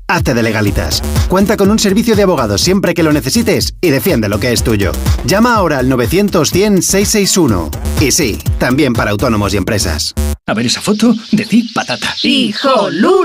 Hazte de Legalitas. Cuenta con un servicio de abogados siempre que lo necesites y defiende lo que es tuyo. Llama ahora al 900-100-661. Y sí, también para autónomos y empresas. A ver esa foto, decid patata. ¡Hijolulo!